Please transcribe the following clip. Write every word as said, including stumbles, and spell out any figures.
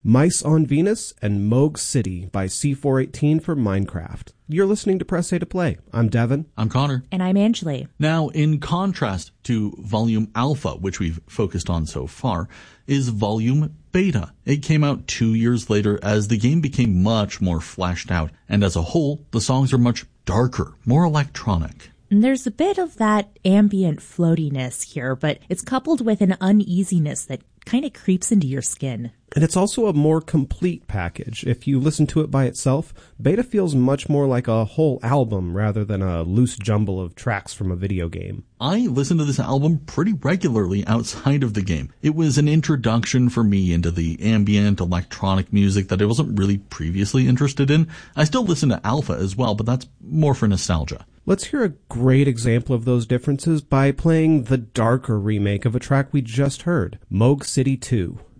Mice on Venus and Moog City by C four eighteen for Minecraft. You're listening to Press A to Play. I'm Devin. I'm Connor. And I'm Angeli. Now, in contrast to Volume Alpha, which we've focused on so far, is Volume Beta. It came out two years later as the game became much more fleshed out, and as a whole, the songs are much darker, more electronic. And there's a bit of that ambient floatiness here, but it's coupled with an uneasiness that kind of creeps into your skin. And it's also a more complete package. If you listen to it by itself, Beta feels much more like a whole album rather than a loose jumble of tracks from a video game. I listened to this album pretty regularly outside of the game. It was an introduction for me into the ambient electronic music that I wasn't really previously interested in. I still listen to Alpha as well, but that's more for nostalgia. Let's hear a great example of those differences by playing the darker remake of a track we just heard, Moog City two.